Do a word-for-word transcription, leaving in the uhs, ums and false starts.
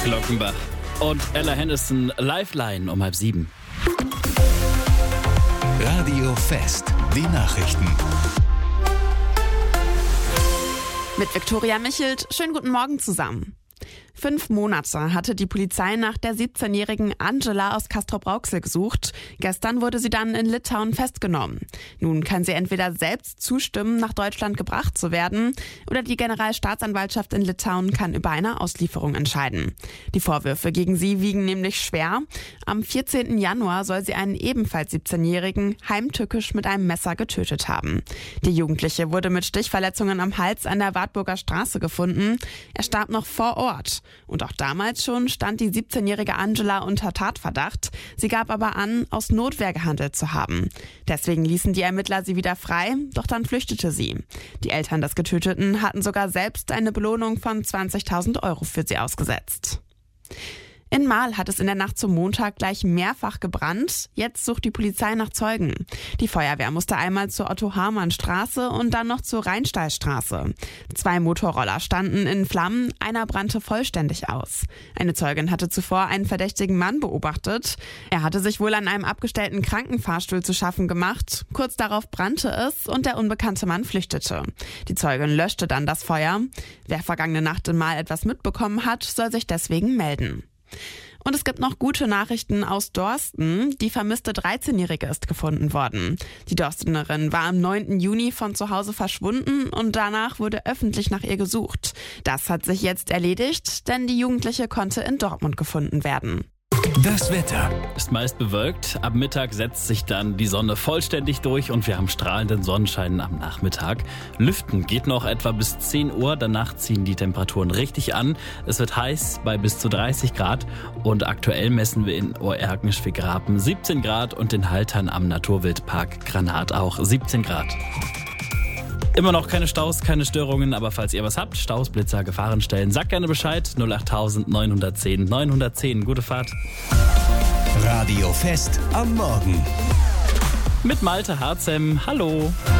Glockenbach und Ella Henderson, Lifeline um halb sieben. Radio Fest, die Nachrichten. Mit Viktoria Michelt, schönen guten Morgen zusammen. Fünf Monate hatte die Polizei nach der siebzehnjährigen Angela aus Castrop-Rauxel gesucht. Gestern wurde sie dann in Litauen festgenommen. Nun kann sie entweder selbst zustimmen, nach Deutschland gebracht zu werden, oder die Generalstaatsanwaltschaft in Litauen kann über eine Auslieferung entscheiden. Die Vorwürfe gegen sie wiegen nämlich schwer. Am vierzehnten Januar soll sie einen ebenfalls siebzehnjährigen heimtückisch mit einem Messer getötet haben. Die Jugendliche wurde mit Stichverletzungen am Hals an der Wartburger Straße gefunden. Er starb noch vor Ort. Und auch damals schon stand die siebzehnjährige Angela unter Tatverdacht. Sie gab aber an, aus Notwehr gehandelt zu haben. Deswegen ließen die Ermittler sie wieder frei, doch dann flüchtete sie. Die Eltern des Getöteten hatten sogar selbst eine Belohnung von zwanzigtausend Euro für sie ausgesetzt. In Marl hat es in der Nacht zum Montag gleich mehrfach gebrannt. Jetzt sucht die Polizei nach Zeugen. Die Feuerwehr musste einmal zur Otto-Hamann-Straße und dann noch zur Rheinstallstraße. Zwei Motorroller standen in Flammen, einer brannte vollständig aus. Eine Zeugin hatte zuvor einen verdächtigen Mann beobachtet. Er hatte sich wohl an einem abgestellten Krankenfahrstuhl zu schaffen gemacht. Kurz darauf brannte es und der unbekannte Mann flüchtete. Die Zeugin löschte dann das Feuer. Wer vergangene Nacht in Marl etwas mitbekommen hat, soll sich deswegen melden. Und es gibt noch gute Nachrichten aus Dorsten. Die vermisste dreizehnjährige ist gefunden worden. Die Dorstenerin war am neunten Juni von zu Hause verschwunden und danach wurde öffentlich nach ihr gesucht. Das hat sich jetzt erledigt, denn die Jugendliche konnte in Dortmund gefunden werden. Das Wetter. Ist meist bewölkt. Ab Mittag setzt sich dann die Sonne vollständig durch und wir haben strahlenden Sonnenschein am Nachmittag. Lüften geht noch etwa bis zehn Uhr. Danach ziehen die Temperaturen richtig an. Es wird heiß bei bis zu dreißig Grad. Und aktuell messen wir in Oerkenschwick-Rapen siebzehn Grad und in Haltern am Naturwildpark Granat auch siebzehn Grad. Immer noch keine Staus, keine Störungen, aber falls ihr was habt, Staus, Blitzer, Gefahrenstellen, sagt gerne Bescheid. null acht neun eins null neun neun eins null. Gute Fahrt. Radio Fest am Morgen. Mit Malte Harzem. Hallo.